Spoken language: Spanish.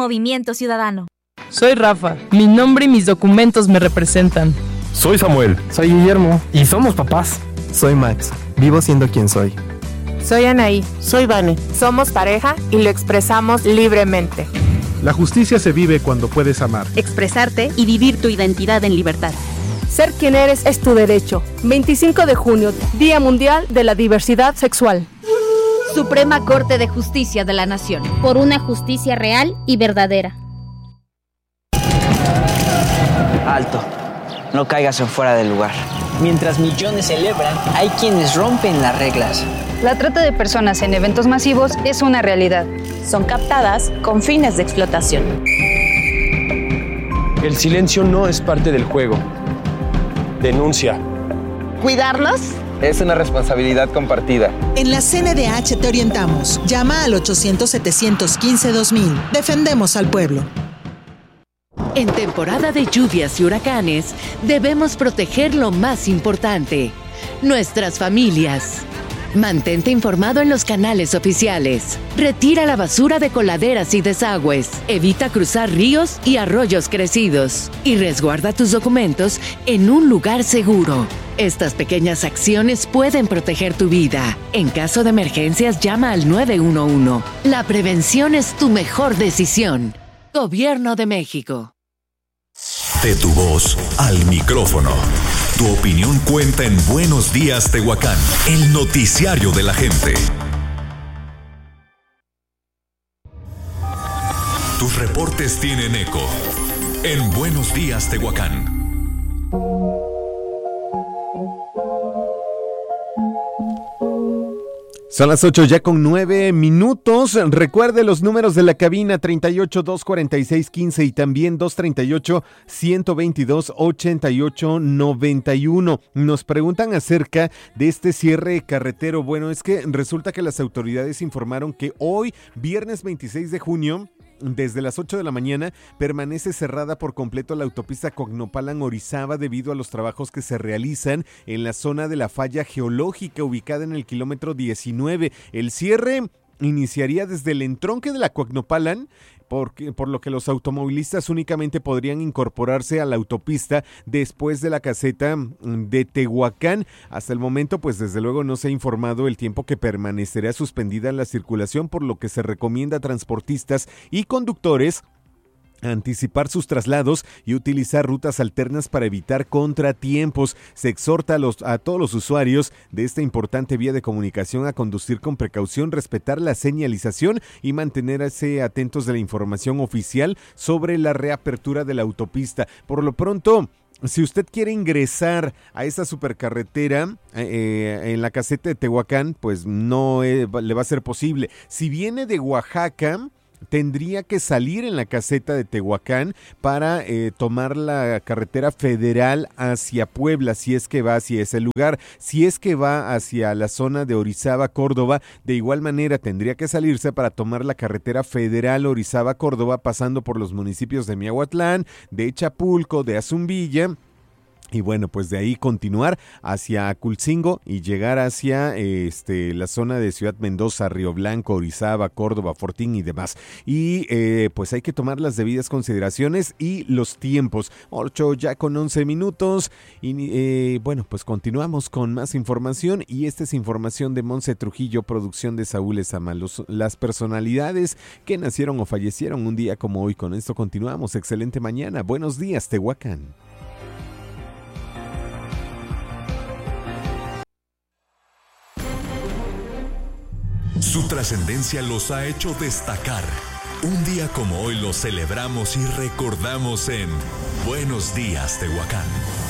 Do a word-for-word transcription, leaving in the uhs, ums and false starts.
Movimiento Ciudadano. Soy Rafa. Mi nombre y mis documentos me representan. Soy Samuel. Soy Guillermo. Y somos papás. Soy Max. Vivo siendo quien soy. Soy Anaí. Soy Vane. Somos pareja y lo expresamos libremente. La justicia se vive cuando puedes amar, expresarte y vivir tu identidad en libertad. Ser quien eres es tu derecho. veinticinco de junio, Día Mundial de la Diversidad Sexual. Suprema Corte de Justicia de la Nación. Por una justicia real y verdadera. Alto. No caigas en fuera del lugar. Mientras millones celebran, hay quienes rompen las reglas. La trata de personas en eventos masivos es una realidad. Son captadas con fines de explotación. El silencio no es parte del juego. Denuncia. ¿Cuidarnos? Es una responsabilidad compartida. En la C N D H te orientamos. Llama al ochocientos, setecientos quince, dos mil. Defendemos al pueblo. En temporada de lluvias y huracanes, debemos proteger lo más importante, nuestras familias. Mantente informado en los canales oficiales. Retira la basura de coladeras y desagües. Evita cruzar ríos y arroyos crecidos. Y resguarda tus documentos en un lugar seguro. Estas pequeñas acciones pueden proteger tu vida. En caso de emergencias, llama al nueve uno uno. La prevención es tu mejor decisión. Gobierno de México. De tu voz al micrófono. Tu opinión cuenta en Buenos Días, Tehuacán, el noticiario de la gente. Tus reportes tienen eco en Buenos Días, Tehuacán. Son las ocho ya con nueve minutos. Recuerde los números de la cabina treinta y ocho, doscientos cuarenta y seis, quince y también doscientos treinta y ocho, ciento veintidós, ochenta y ocho, noventa y uno. Nos preguntan acerca de este cierre carretero. Bueno, es que resulta que las autoridades informaron que hoy, viernes veintiséis de junio, desde las ocho de la mañana, permanece cerrada por completo la autopista Coacnopalan-Orizaba debido a los trabajos que se realizan en la zona de la falla geológica ubicada en el kilómetro diecinueve. El cierre iniciaría desde el entronque de la Coacnopalan, Porque, por lo que los automovilistas únicamente podrían incorporarse a la autopista después de la caseta de Tehuacán. Hasta el momento, pues desde luego no se ha informado el tiempo que permanecerá suspendida la circulación, por lo que se recomienda a transportistas y conductores anticipar sus traslados y utilizar rutas alternas para evitar contratiempos. Se exhorta a, los, a todos los usuarios de esta importante vía de comunicación a conducir con precaución, respetar la señalización y mantenerse atentos de la información oficial sobre la reapertura de la autopista. Por lo pronto, si usted quiere ingresar a esta supercarretera eh, en la caseta de Tehuacán, pues no eh, le va a ser posible. Si viene de Oaxaca, tendría que salir en la caseta de Tehuacán para eh, tomar la carretera federal hacia Puebla, si es que va hacia ese lugar. Si es que va hacia la zona de Orizaba, Córdoba, de igual manera tendría que salirse para tomar la carretera federal Orizaba, Córdoba, pasando por los municipios de Miahuatlán, de Chapulco, de Azumbilla. Y bueno, pues de ahí continuar hacia Aculcingo y llegar hacia este, la zona de Ciudad Mendoza, Río Blanco, Orizaba, Córdoba, Fortín y demás. Y eh, pues hay que tomar las debidas consideraciones y los tiempos. ocho ya con once minutos. Y eh, bueno, pues continuamos con más información. Y esta es información de Monse Trujillo, producción de Saúl Esama. Los, las personalidades que nacieron o fallecieron un día como hoy. Con esto continuamos. Excelente mañana. Buenos días, Tehuacán. Su trascendencia los ha hecho destacar. Un día como hoy lo celebramos y recordamos en Buenos Días, Tehuacán.